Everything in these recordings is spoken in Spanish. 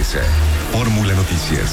mesa. Fórmula Noticias.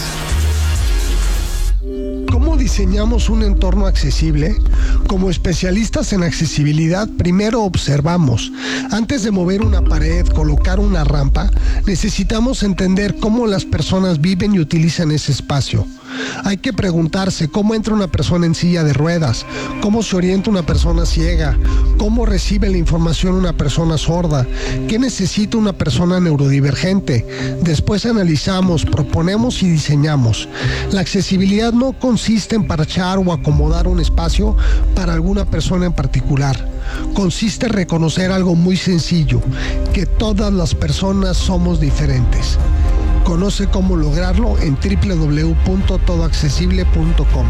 ¿Cómo diseñamos un entorno accesible? Como especialistas en accesibilidad, primero observamos. Antes de mover una pared, colocar una rampa, necesitamos entender cómo las personas viven y utilizan ese espacio. Hay que preguntarse cómo entra una persona en silla de ruedas, cómo se orienta una persona ciega, cómo recibe la información una persona sorda, qué necesita una persona neurodivergente. Después analizamos, proponemos y diseñamos. La accesibilidad no consiste en parchar o acomodar un espacio para alguna persona en particular. Consiste en reconocer algo muy sencillo, que todas las personas somos diferentes. Conoce cómo lograrlo en www.todoaccesible.com.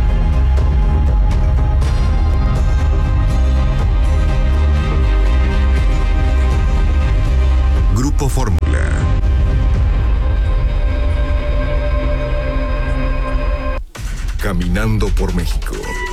Grupo Fórmula. Caminando por México.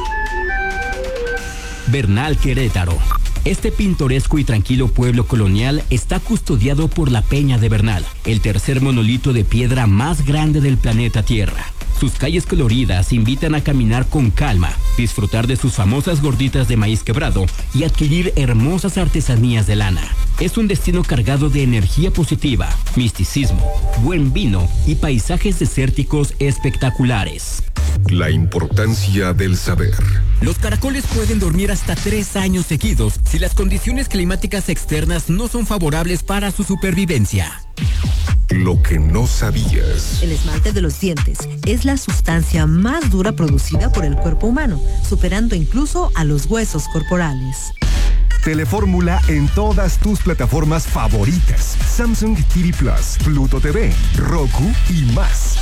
Bernal, Querétaro. Este pintoresco y tranquilo pueblo colonial está custodiado por la Peña de Bernal, el tercer monolito de piedra más grande del planeta Tierra. Sus calles coloridas invitan a caminar con calma, disfrutar de sus famosas gorditas de maíz quebrado y adquirir hermosas artesanías de lana. Es un destino cargado de energía positiva, misticismo, buen vino y paisajes desérticos espectaculares. La importancia del saber. Los caracoles pueden dormir hasta 3 años seguidos si las condiciones climáticas externas no son favorables para su supervivencia. Lo que no sabías. El esmalte de los dientes es la sustancia más dura producida por el cuerpo humano, superando incluso a los huesos corporales. Telefórmula en todas tus plataformas favoritas: Samsung TV Plus, Pluto TV, Roku y más.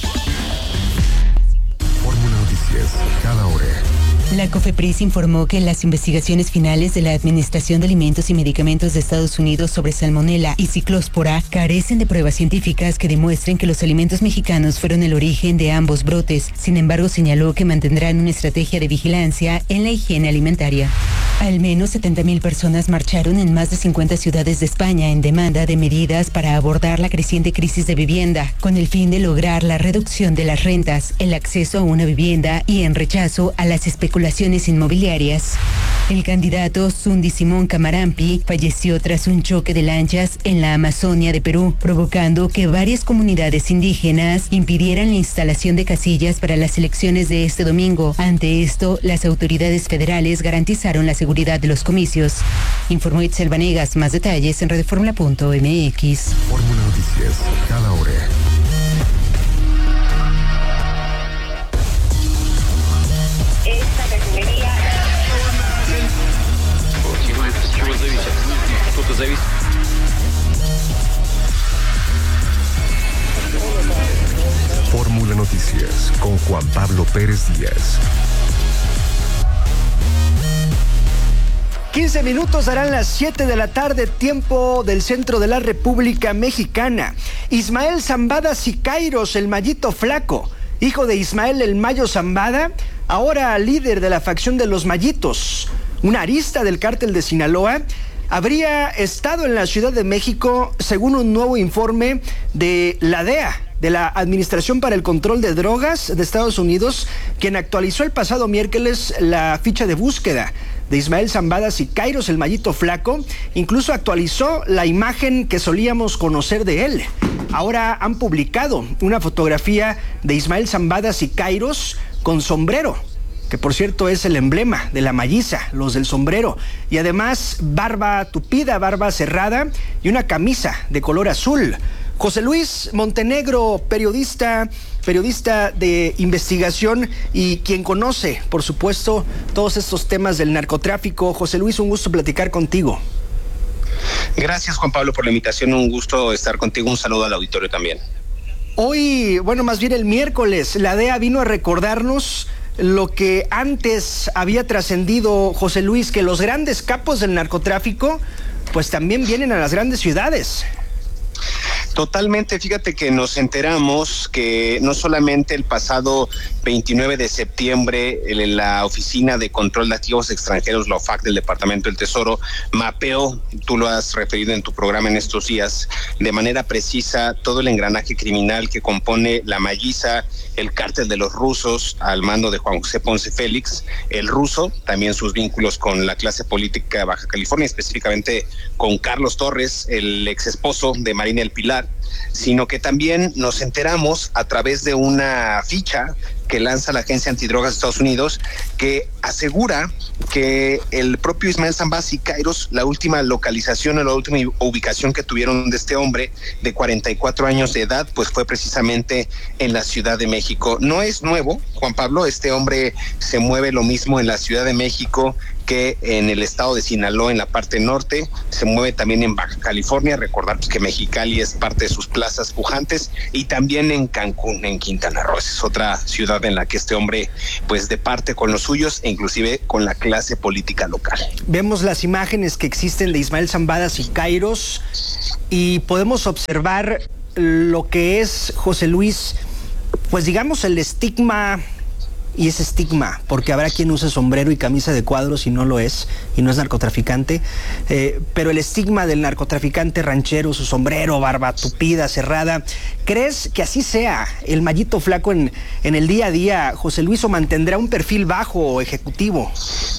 Fórmula Noticias, cada hora. La COFEPRIS informó que las investigaciones finales de la Administración de Alimentos y Medicamentos de Estados Unidos sobre salmonela y ciclóspora carecen de pruebas científicas que demuestren que los alimentos mexicanos fueron el origen de ambos brotes. Sin embargo, señaló que mantendrán una estrategia de vigilancia en la higiene alimentaria. Al menos 70,000 personas marcharon en más de 50 ciudades de España en demanda de medidas para abordar la creciente crisis de vivienda, con el fin de lograr la reducción de las rentas, el acceso a una vivienda y en rechazo a las especulaciones inmobiliarias. El candidato Sundi Simón Camarampi falleció tras un choque de lanchas en la Amazonia de Perú, provocando que varias comunidades indígenas impidieran la instalación de casillas para las elecciones de este domingo. Ante esto, las autoridades federales garantizaron la seguridad de los comicios. Informó Itzel Vanegas. Más detalles en redformula.mx. Fórmula Noticias, cada hora. Fórmula Noticias con Juan Pablo Pérez Díaz. 15 minutos darán las 7 de la tarde, tiempo del centro de la República Mexicana. Ismael Zambada Siqueiros, el Mayito Flaco, hijo de Ismael El Mayo Zambada, ahora líder de la facción de los Mayitos, una arista del cártel de Sinaloa, habría estado en la Ciudad de México, según un nuevo informe de la DEA, de la Administración para el Control de Drogas de Estados Unidos, quien actualizó el pasado miércoles la ficha de búsqueda de Ismael Zambada Siqueiros, el Mayito Flaco. Incluso actualizó la imagen que solíamos conocer de él. Ahora han publicado una fotografía de Ismael Zambada Siqueiros con sombrero, que por cierto es el emblema de la malliza, los del sombrero, y además barba tupida, barba cerrada y una camisa de color azul. José Luis Montenegro, periodista de investigación y quien conoce, por supuesto, todos estos temas del narcotráfico. José Luis, un gusto platicar contigo. Gracias, Juan Pablo, por la invitación. Un gusto estar contigo. Un saludo al auditorio también. Hoy, bueno, más bien el miércoles, la DEA vino a recordarnos lo que antes había trascendido, José Luis, que los grandes capos del narcotráfico, pues también vienen a las grandes ciudades. Totalmente, fíjate que nos enteramos que no solamente el pasado 29 de septiembre la Oficina de Control de Activos Extranjeros, la OFAC del Departamento del Tesoro, mapeó, tú lo has referido en tu programa en estos días, de manera precisa todo el engranaje criminal que compone la Malliza, el cártel de los rusos al mando de Juan José Ponce Félix, el ruso, también sus vínculos con la clase política de Baja California, específicamente con Carlos Torres, el ex esposo de Marina del Pilar, sino que también nos enteramos a través de una ficha que lanza la Agencia Antidrogas de Estados Unidos, que asegura que el propio Ismael Zambada Siqueiros, la última localización o la última ubicación que tuvieron de este hombre de 44 años de edad, pues fue precisamente en la Ciudad de México. No es nuevo, Juan Pablo, este hombre se mueve lo mismo en la Ciudad de México que en el estado de Sinaloa, en la parte norte, se mueve también en Baja California, recordar que Mexicali es parte de sus plazas pujantes, y también en Cancún, en Quintana Roo. Esa es otra ciudad en la que este hombre pues departe con los suyos e inclusive con la clase política local. Vemos las imágenes que existen de Ismael Zambada Siqueiros y podemos observar lo que es, José Luis, pues digamos el estigma. Y ese estigma, porque habrá quien use sombrero y camisa de cuadros y no lo es, y no es narcotraficante, pero el estigma del narcotraficante ranchero, su sombrero, barba tupida, cerrada, ¿crees que así sea el Mayito Flaco en el día a día, José Luis, o mantendrá un perfil bajo o ejecutivo?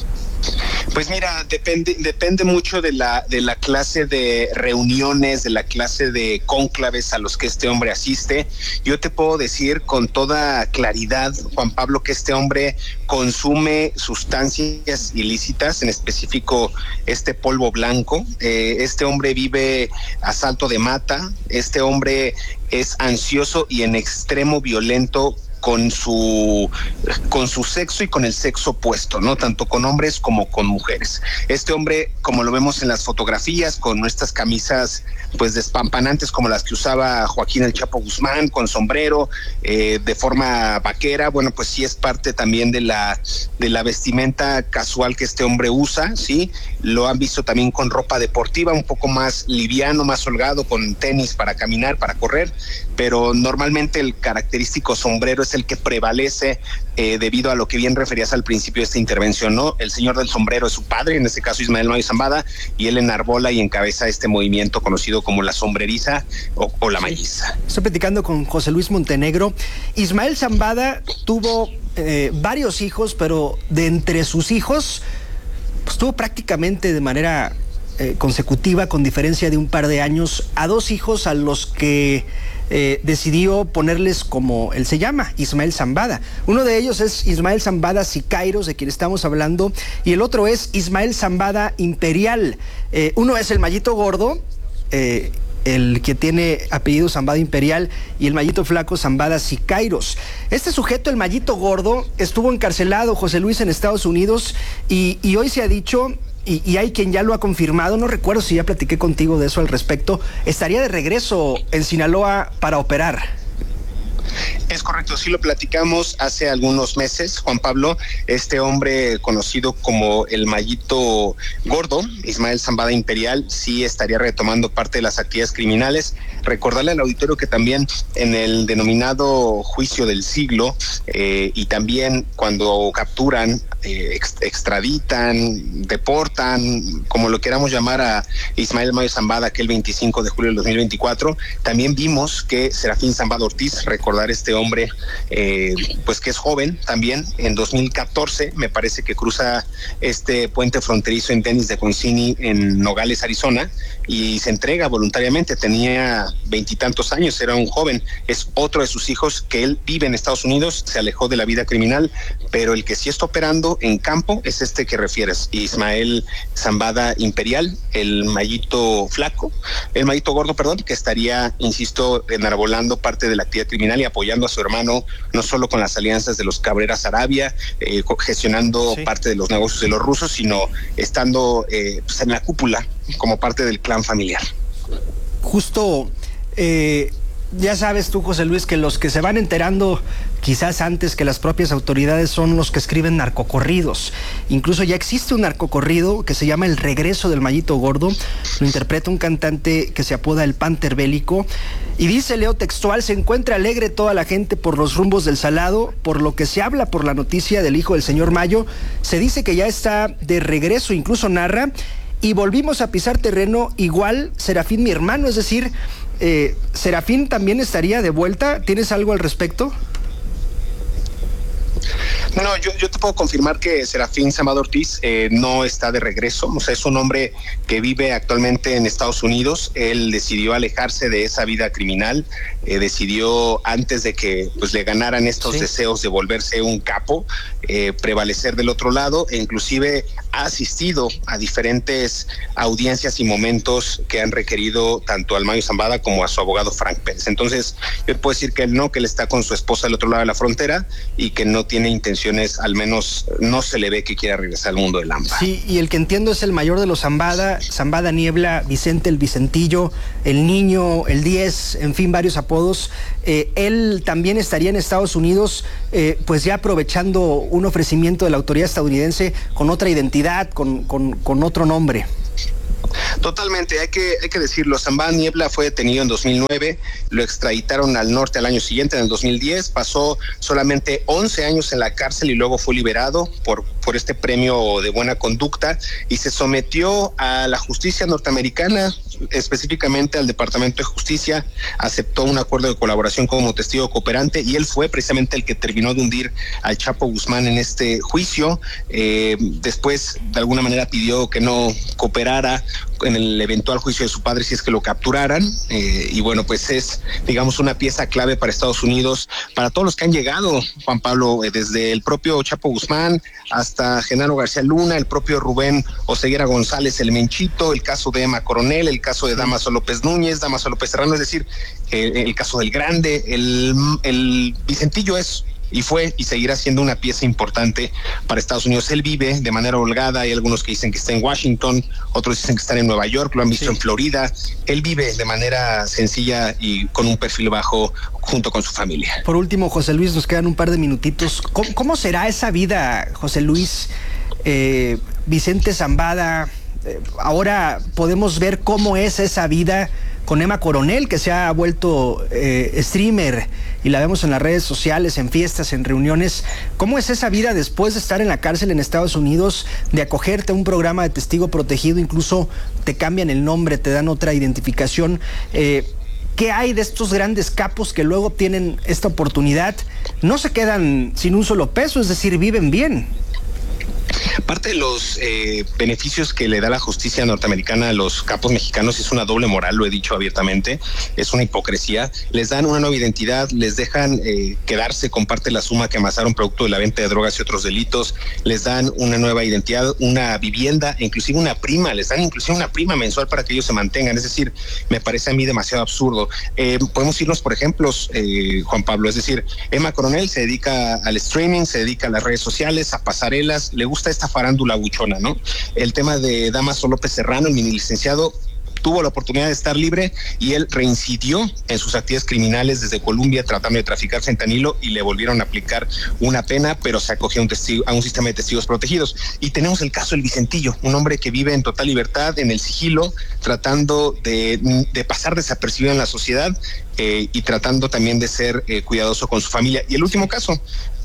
Pues mira, depende mucho de la clase de reuniones, de la clase de cónclaves a los que este hombre asiste. Yo te puedo decir con toda claridad, Juan Pablo, que este hombre consume sustancias ilícitas, en específico este polvo blanco. Este hombre vive a salto de mata. Este hombre es ansioso y en extremo violento con su sexo y con el sexo opuesto, ¿no? Tanto con hombres como con mujeres. Este hombre, como lo vemos en las fotografías, con nuestras camisas pues despampanantes como las que usaba Joaquín El Chapo Guzmán, con sombrero, de forma vaquera, bueno, pues sí es parte también de la vestimenta casual que este hombre usa, ¿sí? Lo han visto también con ropa deportiva, un poco más liviano, más holgado, con tenis para caminar, para correr, pero normalmente el característico sombrero es el que prevalece debido a lo que bien referías al principio de esta intervención, ¿no? El señor del sombrero es su padre, en este caso Ismael Mayo Zambada, y él enarbola y encabeza este movimiento conocido como la sombreriza o la malliza. Estoy platicando con José Luis Montenegro. Ismael Zambada tuvo varios hijos, pero de entre sus hijos, pues tuvo prácticamente de manera consecutiva, con diferencia de un par de años, a dos hijos a los que decidió ponerles como él se llama, Ismael Zambada. Uno de ellos es Ismael Zambada Siqueiros, de quien estamos hablando, y el otro es Ismael Zambada Imperial. Uno es el Mayito Gordo, el que tiene apellido Zambada Imperial, y el Mayito Flaco Zambada Siqueiros. Este sujeto, el Mayito Gordo, estuvo encarcelado, José Luis, en Estados Unidos, y hoy se ha dicho, y hay quien ya lo ha confirmado, no recuerdo si ya platiqué contigo de eso al respecto, estaría de regreso en Sinaloa para operar. Es correcto, sí lo platicamos hace algunos meses, Juan Pablo. Este hombre conocido como el Mayito Gordo, Ismael Zambada Imperial, sí estaría retomando parte de las actividades criminales. Recordarle al auditorio que también en el denominado juicio del siglo y también cuando capturan, extraditan, deportan, como lo queramos llamar, a Ismael Mayo Zambada aquel 25 de julio del 2024, también vimos que Serafín Zambada Ortiz, recordar este hombre, pues que es joven también, en 2014 me parece que cruza este puente fronterizo en Tenis de Concini en Nogales, Arizona, y se entrega voluntariamente. Tenía 20 y tantos años, era un joven. Es otro de sus hijos que él vive en Estados Unidos, se alejó de la vida criminal, pero el que sí está operando en campo es este que refieres, Ismael Zambada Imperial, el Mayito Gordo, perdón, que estaría, insisto, enarbolando parte de la actividad criminal y apoyando a su hermano, no solo con las alianzas de los Cabrera Sarabia, gestionando parte de los negocios de los rusos, sino estando pues en la cúpula como parte del clan familiar. Justo ya sabes tú, José Luis, que los que se van enterando quizás antes que las propias autoridades son los que escriben narcocorridos. Incluso ya existe un narcocorrido que se llama El Regreso del Mayito Gordo. Lo interpreta un cantante que se apoda El Pánter Bélico. Y dice, leo textual: se encuentra alegre toda la gente por los rumbos del Salado, por lo que se habla por la noticia del hijo del señor Mayo. Se dice que ya está de regreso, incluso narra, y volvimos a pisar terreno igual Serafín, mi hermano. Es decir, Serafín también estaría de vuelta. ¿Tienes algo al respecto? No, yo te puedo confirmar que Serafín Zambada Ortiz no está de regreso. O sea, es un hombre que vive actualmente en Estados Unidos. Él decidió alejarse de esa vida criminal, decidió, antes de que pues le ganaran estos deseos de volverse un capo, prevalecer del otro lado, e inclusive ha asistido a diferentes audiencias y momentos que han requerido tanto al Mayo Zambada como a su abogado Frank Pérez. Entonces, yo puedo decir que él está con su esposa al otro lado de la frontera y que no tiene intenciones, al menos no se le ve que quiera regresar al mundo del AMPA. Sí, y el que entiendo es el mayor de los Zambada, Zambada Niebla, Vicente el Vicentillo, el Niño, el 10, en fin, varios apodos. Él también estaría en Estados Unidos, pues ya aprovechando un ofrecimiento de la autoridad estadounidense con otra identidad, con otro nombre. Totalmente, hay que decirlo. Zambada Niebla fue detenido en 2009, lo extraditaron al norte al año siguiente, en el 2010, pasó solamente 11 años en la cárcel y luego fue liberado por este premio de buena conducta y se sometió a la justicia norteamericana, específicamente al Departamento de Justicia. Aceptó un acuerdo de colaboración como testigo cooperante y él fue precisamente el que terminó de hundir al Chapo Guzmán en este juicio. Después, de alguna manera, pidió que no cooperara en el eventual juicio de su padre si es que lo capturaran, y bueno, pues es, digamos, una pieza clave para Estados Unidos, para todos los que han llegado, Juan Pablo, desde el propio Chapo Guzmán hasta Genaro García Luna, el propio Rubén Oseguera González, el Menchito, el caso de Emma Coronel, el caso de Damaso López Núñez, Damaso López Serrano, es decir, el caso del Grande, el Vicentillo es y fue y seguirá siendo una pieza importante para Estados Unidos. Él vive de manera holgada, hay algunos que dicen que está en Washington, otros dicen que está en Nueva York, lo han visto en Florida. Él vive de manera sencilla y con un perfil bajo junto con su familia. Por último, José Luis, nos quedan un par de minutitos. ¿Cómo será esa vida, José Luis? Vicente Zambada, ahora podemos ver cómo es esa vida con Emma Coronel, que se ha vuelto streamer y la vemos en las redes sociales, en fiestas, en reuniones. ¿Cómo es esa vida después de estar en la cárcel en Estados Unidos, de acogerte a un programa de testigo protegido, incluso te cambian el nombre, te dan otra identificación? ¿Qué hay de estos grandes capos que luego obtienen esta oportunidad? No se quedan sin un solo peso, es decir, viven bien. Parte de los beneficios que le da la justicia norteamericana a los capos mexicanos es una doble moral, lo he dicho abiertamente, es una hipocresía. Les dan una nueva identidad, les dejan quedarse con parte de la suma que amasaron producto de la venta de drogas y otros delitos, les dan una nueva identidad, una vivienda, inclusive una prima, les dan inclusive una prima mensual para que ellos se mantengan. Es decir, me parece a mí demasiado absurdo. Podemos irnos por ejemplos, Juan Pablo, es decir, Emma Coronel se dedica al streaming, se dedica a las redes sociales, a pasarelas, le gusta esta farándula buchona, ¿no? El tema de Damaso López Serrano, el mini licenciado, tuvo la oportunidad de estar libre y él reincidió en sus actividades criminales desde Colombia tratando de traficar fentanilo y le volvieron a aplicar una pena, pero se acogió a un sistema de testigos protegidos. Y tenemos el caso del Vicentillo, un hombre que vive en total libertad, en el sigilo, tratando de pasar desapercibido en la sociedad y tratando también de ser cuidadoso con su familia. Y el último caso,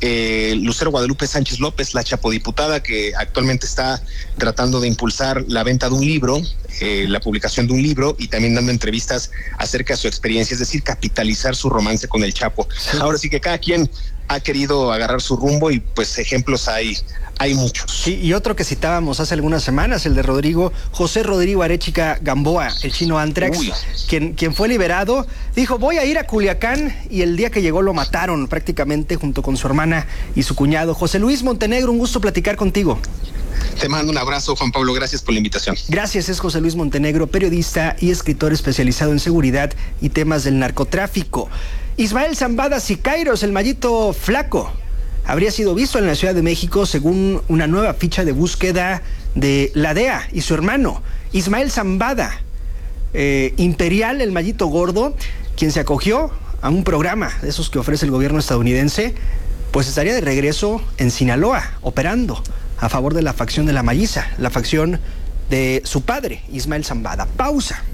Lucero Guadalupe Sánchez López, la chapodiputada que actualmente está tratando de impulsar la venta de un libro, la publicación de un libro y también dando entrevistas acerca de su experiencia, es decir, capitalizar su romance con el Chapo. Sí. Ahora sí que cada quien ha querido agarrar su rumbo y pues ejemplos hay muchos. Sí, y otro que citábamos hace algunas semanas, el de José Rodrigo Arechiga Gamboa, el chino Antrax, quien fue liberado, dijo, voy a ir a Culiacán, y el día que llegó lo mataron prácticamente junto con su hermana y su cuñado. José Luis Montenegro, un gusto platicar contigo. Te mando un abrazo, Juan Pablo, gracias por la invitación. Gracias, es José Luis Montenegro, periodista y escritor especializado en seguridad y temas del narcotráfico. Ismael Zambada Siqueiros, el Mayito Flaco, habría sido visto en la Ciudad de México según una nueva ficha de búsqueda de la DEA y su hermano, Ismael Zambada, Imperial, el Mayito Gordo, quien se acogió a un programa de esos que ofrece el gobierno estadounidense, pues estaría de regreso en Sinaloa, operando a favor de la facción de la Mayiza, la facción de su padre, Ismael Zambada. Pausa.